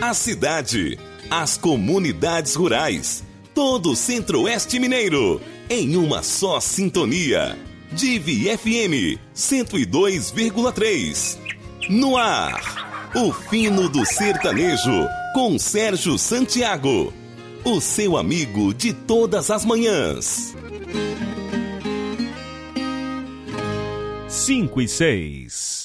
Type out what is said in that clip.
a cidade, as comunidades rurais, todo o Centro-Oeste Mineiro, em uma só sintonia. Divi FM 102,3. No ar, o fino do sertanejo, com Sérgio Santiago, o seu amigo de todas as manhãs. 5 e 6.